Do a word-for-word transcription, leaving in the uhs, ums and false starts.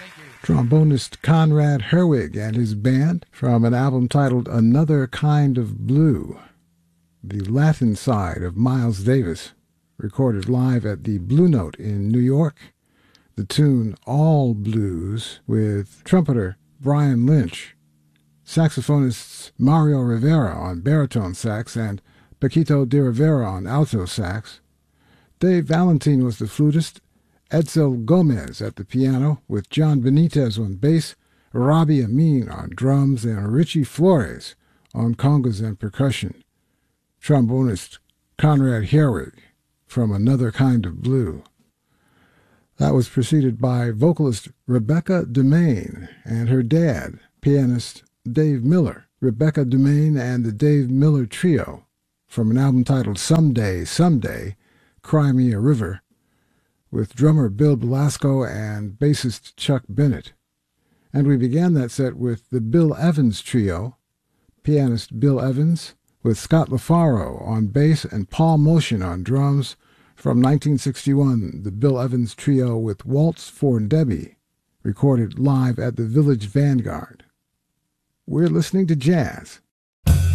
Trombonist Conrad Herwig and his band from an album titled Another Kind of Blue, the Latin side of Miles Davis, recorded live at the Blue Note in New York. The tune All Blues with trumpeter Brian Lynch, saxophonists Mario Rivera on baritone sax and Paquito de Rivera on alto sax. Dave Valentine was the flutist, Edsel Gomez at the piano, with John Benitez on bass, Robbie Amin on drums, and Richie Flores on congas and percussion. Trombonist Conrad Herwig from Another Kind of Blue. That was preceded by vocalist Rebecca DeMaine and her dad, pianist Dave Miller, Rebecca DeMaine and the Dave Miller Trio, from an album titled Someday, Someday, Cry Me a River, with drummer Bill Belasco and bassist Chuck Bennett. And we began that set with the Bill Evans Trio, pianist Bill Evans, with Scott LaFaro on bass and Paul Motion on drums, from nineteen sixty-one, the Bill Evans Trio with Waltz for Debbie, recorded live at the Village Vanguard. We're listening to jazz